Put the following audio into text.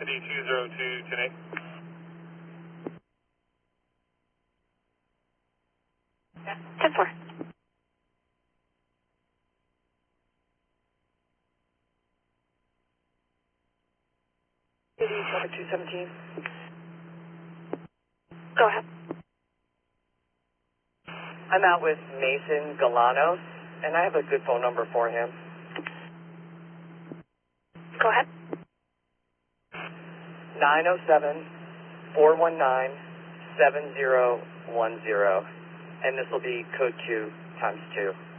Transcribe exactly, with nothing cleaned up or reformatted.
City two zero two ten eight. ten four. City traffic two seventeen. Go ahead. I'm out with Mason Galanos, and I have a good phone number for him. Go ahead. nine oh seven, four one nine, seven zero one zero. And this will be code two times two.